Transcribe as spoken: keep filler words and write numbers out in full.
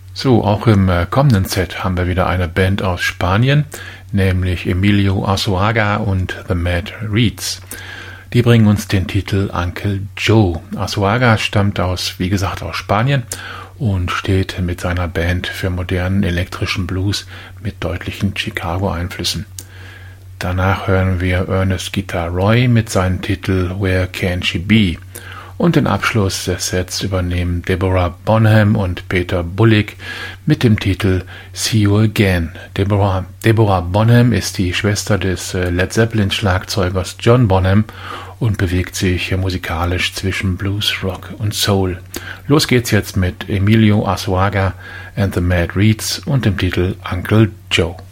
So, auch im äh, kommenden Set haben wir wieder eine Band aus Spanien, nämlich Emilio Arzuaga und The Mad Reeds. Die bringen uns den Titel Uncle Joe. Arzuaga stammt aus, wie gesagt, aus Spanien und steht mit seiner Band für modernen elektrischen Blues mit deutlichen Chicago-Einflüssen. Danach hören wir Ernest Guitar Roy mit seinem Titel Where Can She Be? Und den Abschluss des Sets übernehmen Deborah Bonham und Peter Bullick mit dem Titel See You Again. Deborah, Deborah Bonham ist die Schwester des Led Zeppelin-Schlagzeugers John Bonham und bewegt sich musikalisch zwischen Blues, Rock und Soul. Los geht's jetzt mit Emilio Arzuaga and the Mad Reeds und dem Titel Uncle Joe.